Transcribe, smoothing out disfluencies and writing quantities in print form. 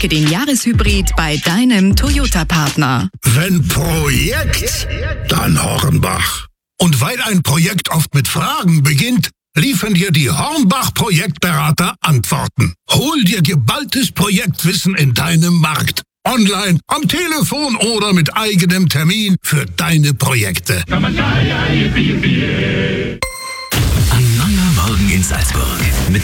Entdecke den Jahreshybrid bei deinem Toyota-Partner. Wenn Projekt, dann Hornbach. Und weil ein Projekt oft mit Fragen beginnt, liefern dir die Hornbach-Projektberater Antworten. Hol dir geballtes Projektwissen in deinem Markt. Online, am Telefon oder mit eigenem Termin für deine Projekte. Ein neuer Morgen in Salzburg. Mit